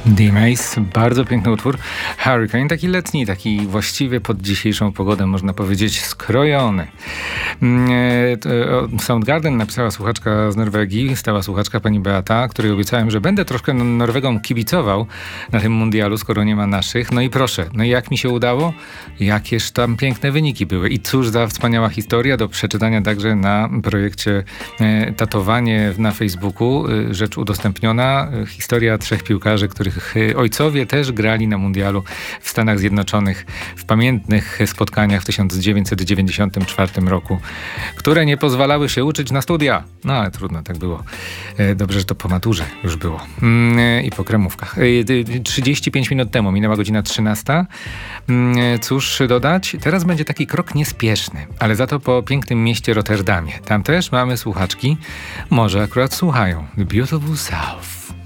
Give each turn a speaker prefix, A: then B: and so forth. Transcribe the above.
A: D-Mace, bardzo piękny utwór. Hurricane, taki letni, taki właściwie pod dzisiejszą pogodę, można powiedzieć, skrojony. Soundgarden napisała słuchaczka z Norwegii, stała słuchaczka pani Beata, której obiecałem, że będę troszkę Norwegom kibicował na tym mundialu, skoro nie ma naszych. No i proszę, no i jak mi się udało? Jakież tam piękne wyniki były. I cóż za wspaniała historia do przeczytania także na projekcie Tatowanie na Facebooku. Rzecz udostępniona. Historia 3 piłkarzy, których ojcowie też grali na mundialu w Stanach Zjednoczonych w pamiętnych spotkaniach w 1994 roku, które nie pozwalały się uczyć na studia. No ale trudno, tak było. Dobrze, że to po maturze już było. I po kremówkach. 35 minut temu minęła godzina 13. Cóż dodać? Teraz będzie taki krok niespieszny, ale za to po pięknym mieście Rotterdamie. Tam też mamy słuchaczki. Może akurat słuchają. The Beautiful South.